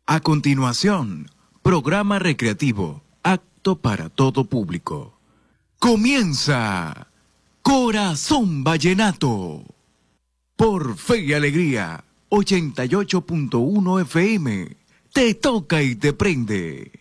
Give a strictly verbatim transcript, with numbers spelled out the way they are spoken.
A continuación, programa recreativo, apto para todo público. Comienza Corazón Vallenato. Por Fe y Alegría, ochenta y ocho punto uno F M. Te toca y te prende.